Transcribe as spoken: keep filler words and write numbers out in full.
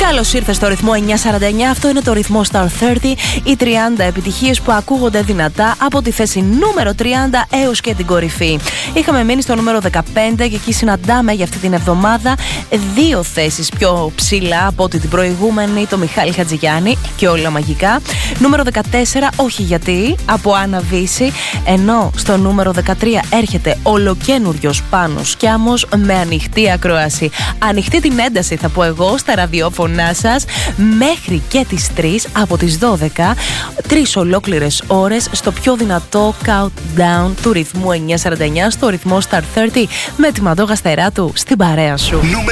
Καλώς ήρθες στο ρυθμό εννιακόσια σαράντα εννιά. Αυτό είναι το ρυθμό Star τριάντα. Οι τριάντα επιτυχίες που ακούγονται δυνατά από τη θέση νούμερο τριάντα έως και την κορυφή. Είχαμε μείνει στο νούμερο δεκαπέντε και εκεί συναντάμε για αυτή την εβδομάδα δύο θέσεις πιο ψηλά από ό,τι την προηγούμενη, το Μιχάλη Χατζηγιάννη και όλα μαγικά. Νούμερο δεκατέσσερα, όχι γιατί, από Άννα Βύση. Ενώ στο νούμερο δεκατρία έρχεται ολοκένουριος Πάνος Κιάμος με ανοιχτή ακρόαση. Ανοιχτή την ένταση, θα πω εγώ, στα ραδιόφωνά σας μέχρι και τις τρεις, από τις δώδεκα, τρεις ολόκληρες ώρες στο πιο δυνατό countdown του ρυθμού εννιακόσια σαράντα εννιά, στο ρυθμό Star τριάντα, με τη Μαντώ Γαστεράτου στην παρέα σου.